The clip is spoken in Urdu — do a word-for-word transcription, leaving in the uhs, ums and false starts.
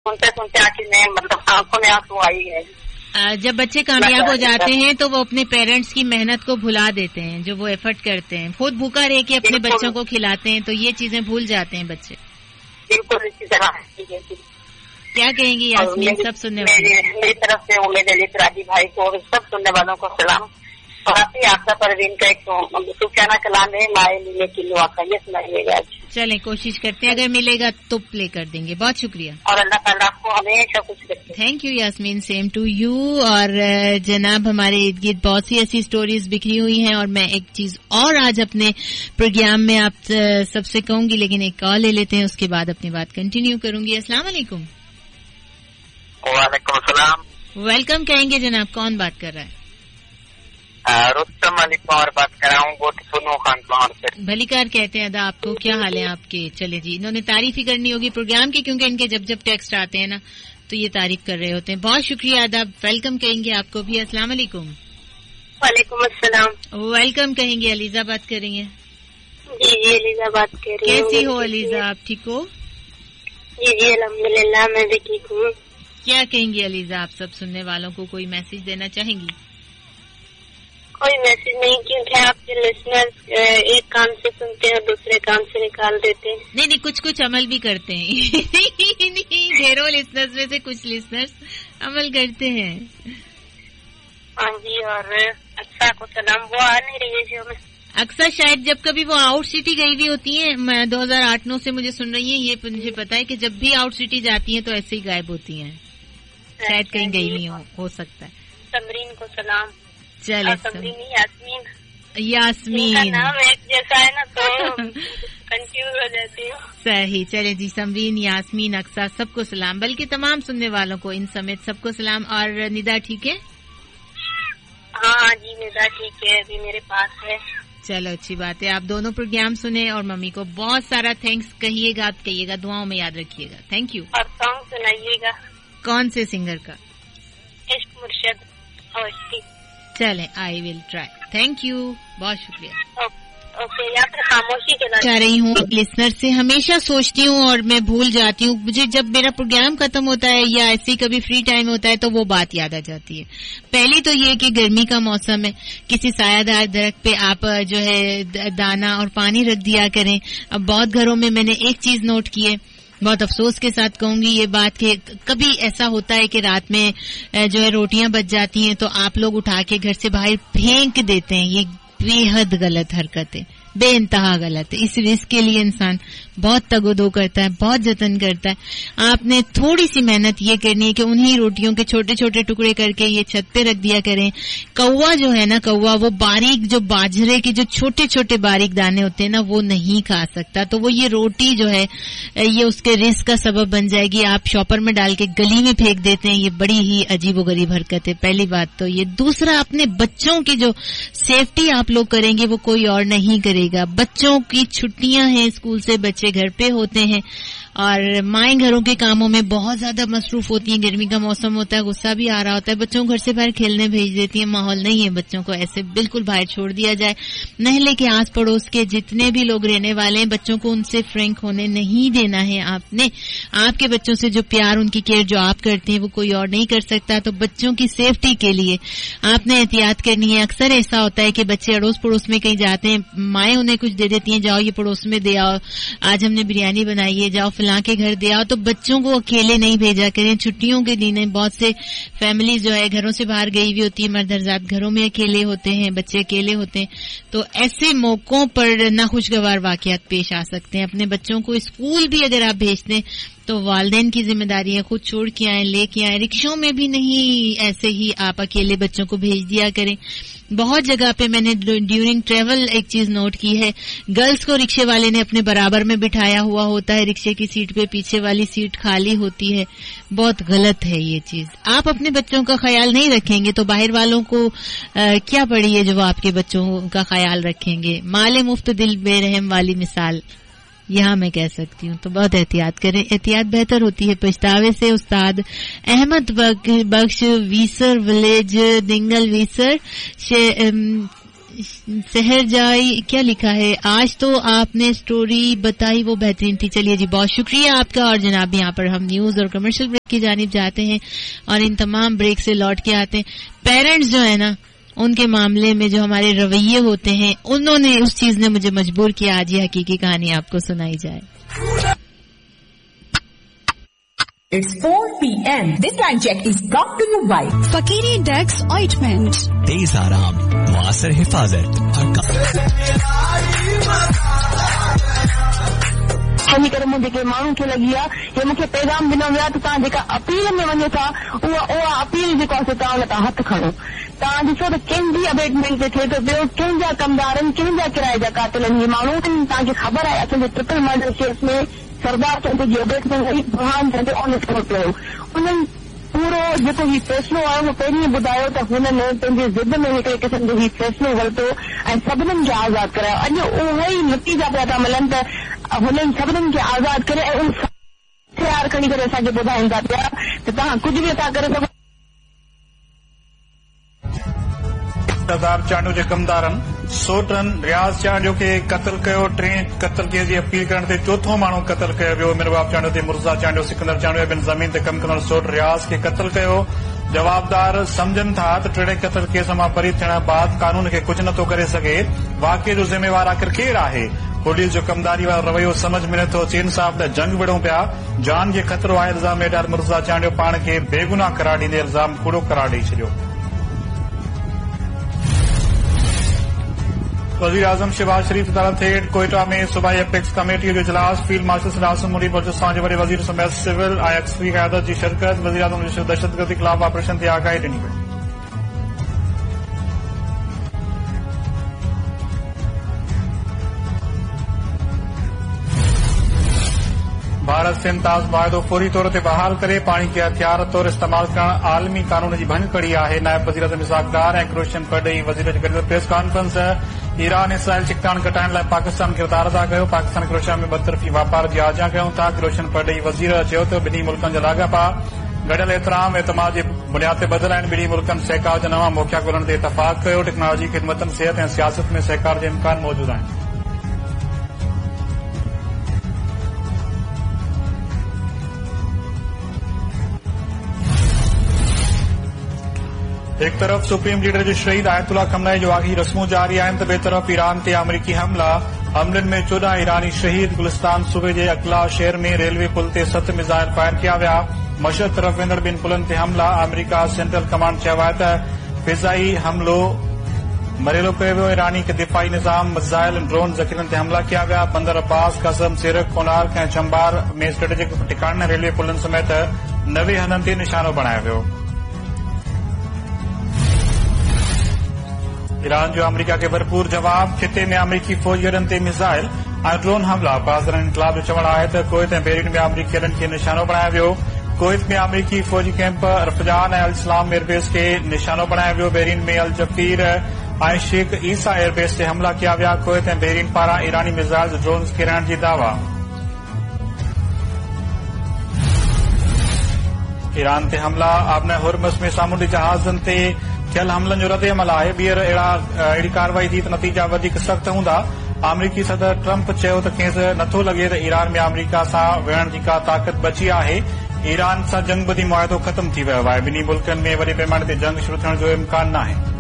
سنتے سنتے آخر میں مطلب آنکھوں میں آنسو آئی ہے. جب بچے کامیاب ہو جاتے ہیں تو وہ اپنے پیرنٹس کی محنت کو بھلا دیتے ہیں, جو وہ ایفرٹ کرتے ہیں, خود بھوکا رہ کے اپنے بچوں کو کھلاتے ہیں, تو یہ چیزیں بھول جاتے ہیں بچے. بالکل اسی طرح. کیا کہیں گی یاسمین سب سننے والے؟ میری طرف سے امید علی راجی بھائی کو اور سب سننے والوں کو سلام. اور آپ ہی آپ کا پروین کا ایک سفیانہ کلام ہے مائے ملے کی دعا کا, یہ سنائیے گا. چلیں کوشش کرتے ہیں, اگر ملے گا تو پلے کر دیں گے. بہت شکریہ اور اللہ تعالیٰ آپ کو ہمیشہ خوش رکھے. Thank you Yasmin, same to you. اور جناب ہمارے ارد گرد بہت سی ایسی اسٹوریز بکھری ہوئی ہیں, اور میں ایک چیز اور آج اپنے پروگرام میں آپ سب سے کہوں گی, لیکن ایک کال لے لیتے ہیں, اس کے بعد اپنی بات کنٹینیو کروں گی. السلام علیکم. وعلیکم السلام. ویلکم کہیں گے جناب, کون بات کر رہا ہے؟ رستم علی پاور بات کر رہا ہوں, گوٹ سنو خان پاور سے. بھلی کار کہتے ہیں ادا آپ کو, کیا حال ہے آپ کے؟ چلے جی, انہوں نے تعریف ہی کرنی ہوگی پروگرام کی, کیونکہ ان کے جب جب ٹیکسٹ آتے ہیں نا تو یہ تعریف کر رہے ہوتے ہیں. بہت شکریہ ادا, ویلکم کہیں گے آپ کو بھی. السلام علیکم. وعلیکم السلام. ویلکم کہیں گے. علیزہ بات کر رہی ہیں؟ جی جی علیزہ بات کر رہی ہوں. کیسی ہو علیزہ, آپ ٹھیک ہو؟ جی جی الحمدللہ میں بھی ٹھیک ہوں. کیا کہیں گی علیزہ آپ سب سننے والوں کو, کوئی میسج دینا چاہیں گی؟ کوئی میسج نہیں, کیونکہ آپ کے لسنر ایک کان سے سنتے ہیں اور دوسرے کان سے نکال دیتے ہیں. نہیں نہیں, کچھ کچھ عمل بھی کرتے ہیں. ڈھیروں لسنرز میں سے کچھ لسنرز عمل کرتے ہیں. ہاں جی, اور اکثر کو سلام. وہ آ نہیں رہی ہے شو میں. اکثر شاید جب کبھی وہ آؤٹ سٹی گئی ہوئی ہوتی ہیں, میں دو ہزار آٹھ نو سے مجھے سن رہی ہیں, یہ مجھے پتا ہے کہ جب بھی آؤٹ سٹی جاتی ہیں تو ایسے ہی غائب ہوتی ہیں, شاید کہیں گئی نہیں ہو, ہو سکتا ہے. سمرین کو سلام. چلے یاسمین, یاسمین نام ایک جیسا ہے نا تو کنفیوز ہو جاتی ہوں. صحیح. چلے جی, سمرین, یاسمین, اقصا, سب کو سلام, بلکہ تمام سننے والوں کو ان سمیت سب کو سلام. اور ندا ٹھیک ہے؟ ہاں جی ندا ٹھیک ہے, ابھی میرے پاس ہے. چلو اچھی بات ہے. آپ دونوں پروگرام سنیں اور ممی کو بہت سارا تھینکس کہیے گا, آپ کہیے گا, دعاؤں میں یاد رکھیے گا. Thank you. اور سانگ سنائیے گا. کون سے سنگر کا؟ عشق مرشد اوشتی. چلیں, آئی ول ٹرائی. تھینک یو, بہت شکریہ. اوکے, یا پھر خاموشی کے چاہ رہی ہوں لسنر سے, ہمیشہ سوچتی ہوں اور میں بھول جاتی ہوں, مجھے جب میرا پروگرام ختم ہوتا ہے یا ایسے کبھی فری ٹائم ہوتا ہے تو وہ بات یاد آ جاتی ہے. پہلی تو یہ کہ گرمی کا موسم ہے, کسی سایہ دار درخت پہ آپ جو ہے دانا اور پانی رکھ دیا کریں. اب بہت گھروں میں میں نے ایک چیز نوٹ کی ہے, بہت افسوس کے ساتھ کہوں گی یہ بات کہ کبھی ایسا ہوتا ہے کہ رات میں جو ہے روٹیاں بچ جاتی ہیں تو آپ لوگ اٹھا کے گھر سے باہر پھینک دیتے ہیں. یہ بے حد غلط حرکت ہے, بے انتہا غلط ہے. اس رزق کے لیے انسان بہت تگ و دو کرتا ہے, بہت جتن کرتا ہے. آپ نے تھوڑی سی محنت یہ کرنی ہے کہ انہی روٹیوں کے چھوٹے چھوٹے ٹکڑے کر کے یہ چھت پہ رکھ دیا کریں. کوا جو ہے نا, کوا وہ باریک جو باجرے کے جو چھوٹے چھوٹے باریک دانے ہوتے ہیں نا وہ نہیں کھا سکتا, تو وہ یہ روٹی جو ہے یہ اس کے رزق کا سبب بن جائے گی. آپ شاپر میں ڈال کے گلی میں پھینک دیتے ہیں, یہ بڑی ہی عجیب و غریب حرکت ہے. پہلی بات تو یہ. دوسرا, اپنے بچوں کی جو سیفٹی آپ لوگ کریں گے وہ کوئی اور نہیں کرے گا. بچوں کی چھٹیاں ہیں اسکول سے, بچے گھر پہ ہوتے ہیں اور مائیں گھروں کے کاموں میں بہت زیادہ مصروف ہوتی ہیں. گرمی کا موسم ہوتا ہے, غصہ بھی آ رہا ہوتا ہے, بچوں کو گھر سے باہر کھیلنے بھیج دیتی ہیں. ماحول نہیں ہے بچوں کو ایسے بالکل باہر چھوڑ دیا جائے. محلے کے آس پڑوس کے جتنے بھی لوگ رہنے والے ہیں بچوں کو ان سے فرینک ہونے نہیں دینا ہے. آپ نے آپ کے بچوں سے جو پیار, ان کی کیئر جو آپ کرتے ہیں وہ کوئی اور نہیں کر سکتا. تو بچوں کی سیفٹی کے لیے آپ نے احتیاط کرنی ہے. اکثر ایسا ہوتا ہے کہ بچے اڑوس پڑوس میں کہیں جاتے ہیں, مائیں انہیں کچھ دے دیتی ہیں, جاؤ یہ پڑوس میں دے آؤ, آج ہم نے بریانی بنائی ہے, جاؤ فلاں کے گھر دے آؤ. تو بچوں کو اکیلے نہیں بھیجا کریں. چھٹیوں کے دن بہت سے فیملی جو ہے گھروں سے باہر گئی ہوئی ہوتی ہے, مرد حضرات گھروں میں اکیلے ہوتے ہیں, بچے اکیلے ہوتے ہیں. تو ایسے موقعوں پر ناخوشگوار واقعات پیش آ سکتے ہیں. اپنے بچوں کو اسکول بھی اگر آپ بھیجتے ہیں تو والدین کی ذمہ داری ہے, خود چھوڑ کے آئیں, لے کے آئیں. رکشوں میں بھی نہیں ایسے ہی آپ اکیلے بچوں کو بھیج دیا کریں. بہت جگہ پہ میں نے ڈیورنگ ٹریول ایک چیز نوٹ کی ہے, گرلز کو رکشے والے نے اپنے برابر میں بٹھایا ہوا ہوتا ہے, رکشے کی سیٹ پہ پیچھے والی سیٹ خالی ہوتی ہے. بہت غلط ہے یہ چیز. آپ اپنے بچوں کا خیال نہیں رکھیں گے تو باہر والوں کو کیا پڑی ہے جو وہ آپ کے بچوں کا خیال رکھیں گے. مال مفت دل بے رحم والی مثال یہاں میں کہہ سکتی ہوں. تو بہت احتیاط کریں, احتیاط بہتر ہوتی ہے. پچھتاوے سے استاد احمد بخش, ویسر ولیج, دنگل ویسر, शहर जाई क्या लिखा है, आज तो आपने स्टोरी बताई वो बेहतरीन थी। चलिए जी, बहुत शुक्रिया आपका। और जनाब यहाँ पर हम न्यूज और कमर्शियल ब्रेक की जानिब जाते हैं और इन तमाम ब्रेक से लौट के आते हैं। पेरेंट्स जो है ना, उनके मामले में जो हमारे रवैये होते हैं, उन्होंने उस चीज ने मुझे मजबूर किया आज ये हकीकी कहानी आपको सुनाई जाए। It's four p m This line check is brought to you by Fakiri Dex Ointment. तेज आराम, मुआसर हिफाजत हनी करे मुझे के माण्हू खे लगी आहे हे मूंखे पैगाम ॾिनो वियो आहे त तव्हां जेका अपील में वञो था उहा उहा अपील जेको आहे तव्हां हुन तां हथ खणो। तव्हां ॾिसो त कंहिंजी अबेटमेंट ते थिए थो पियो, कंहिंजा कमदारनि, कंहिंजा किराए जा कातिलनि, हे माण्हू तव्हांखे ख़बर आहे असांजे ट्रिपल मर्डर केस में सरदार Chand ji abetment Burhan Chand on थियो पियो। उन्हनि पूरो जेको ही फ़ैसिलो आहे उहो पहिरीं ॿुधायो त हुननि पंहिंजे ज़िद में हिकिड़े क़िस्म जो ही फ़ैसिलो वरितो ऐं सभिनीनि खे आज़ादु करायो। अॼु उहे ई नतीजा पिया था मिलनि त हुननि सभिनीनि खे आज़ादु करे ऐं उन हथियार खणी करे असांखे ॿुधाइनि था पिया त तव्हां कुझु बि था करे सघो। सरदार चांडू जे कमदारनि सोटन रियाज़ चांडू खे क़तल कयो, टे क़तल केस जी अपील करण ते चोथों माण्हू क़तल कयो वियो। मिरबाब चांडू ते मुर्ज़ा चांडू, सिकंदर चांडू बिन ज़मीन ते कम कंदड़ सोट रियाज़ खे क़तल कयो। जवाबदार समझनि था त टिड़े क़तल केस मां परी थियण बाद कानून खे कुझु नथो करे सघे। वाक़िए जो ज़िम्मेवार आख़िर केरु आहे? पुलिस जो कमदारी वारो रवैयो समझ में नथो अचे। इंसाफ़ लाइ जंग विढ़ूं पिया। जान जे ख़तरो आहे इल्ज़ाम हेठां मुर्ज़ा चांडू पाण खे बेगुनाह करार ॾींदे इल्ज़ाम कूड़ो करार ॾेई छॾियो। वज़ीर आज़म शहबाज शरीफ़ अदालत हेठि कोयटा में सूबाई एपेक्स कमेटी जो इजलास, फील्ड मार्शल सरासम मुनीब बलूचिस्तान जे वॾे वज़ीर समेत सिविल ऐं एक्स-वी क़यादत जी शिरकत। वज़ीर आज़म दहशतगर्दी ख़िलाफ़ ऑपरेशन ते आगाही ॾिनी वई। भारत सिंध ताज़ मुआहिदो फौरी तौर ते बहाल करे पाणी खे हथियार तौर इस्तेमाल करण आलमी कानून जी भंग कड़ी आहे। नायब वज़ीर आज़म इसहाक़ डार ऐं क्रोशन पडई वज़ीर जे गॾु press conference. Iran Israel Chiktan घटाइण लाइ पाकिस्तान किरदार अदा कयो। पाकिस्तान क्रोशिया में बतरफ़ी वापार जी आजा कयूं था। क्रोशन पडई वज़ीर चयो त ॿिन्ही मुल्कनि जा लाॻापा गॾियल एतिराम एतमाद जे बुनियाद ते ॿधल आहिनि। ॿिन्ही मुल्कनि सहकार जा नवां मौक़िया ॻोल्हण ते इतफ़ाक़ कयो। टेक्नोलॉजी, ख़िदमतनि, सिहत ऐं सियासत में सहकार जे इम्कान मौजूद आहिनि। एक तरफ़ सुप्रीम लीडर जो शहीद आयतुल्ला खमनाई जो आख़िरी रस्मूं जारी आहिनि त ॿिए तरफ़ ईरान ते अमरीकी हमला। हमलनि में चोॾहं ईरानी शहीद। गुलिस्तान सूबे जे अकला शहर में रेलवे पुल ते सत मिसाइल फायर कया विया। मशहद तरफ़ वेंदड़ ॿिनि पुलनि ते हमला। अमरीका सेंट्रल कमांड चयो आहे त फिज़ाई हमलो मरेलो कयो वियो। ईरानी के दिफ़ाई निज़ाम, मिसाइल ऐं ड्रोन ज़ख़ीरनि ते हमला कया विया। बंदर अब्बास, कसम, सिरक, कोनार्क ऐं चंबार में स्ट्रेटेजिक टिकाणनि रेलवे पुलनि समेत नवे हंधनि ते निशानो बणायो वियो। ईरान जो अमरीका के भरपूर जवाब। खिते में अमरीकी फ़ौजियुनि ते मिसाइल ऐं ड्रोन हमला। पाज़रनि इनकलाब जो चवणु आहे त कुवैत ऐं बहरीन में अमरीकियुनि खे निशानो बणायो वियो। कुवैत में अमरीकी फ़ौजी कैंप रफ़जान ऐं अल इस्लाम एयरबेस खे निशानो बणायो वियो। बहरीन में अल जफ़ीर ऐं शेख ईसा एयरबेस ते हमला कया विया। कुवैत ऐं बहरीन पारां ईरानी मिसाइल ड्रोन्स किरण जी दावा। ईरान ते हमला। आबना हुरमस में सामूंडी जहाज़नि ते थियल हमलनि जो रद्द अमल आहे। ॿीहर अहिड़ा अहिड़ी कार्रवाई थी त नतीजा वधीक सख़्त हूंदा। अमरीकी सदर ट्रंप चयो त खेसि नथो लॻे त ईरान में अमरीका सां विढ़ण जी का ताक़त बची आहे। ईरान सां जंग बदी मुआहिदो ख़तम थी वियो आहे। ॿिन्ही मुल्कनि में वॾे पैमाने ते जंग शुरू थियण जो इम्कान नाहे।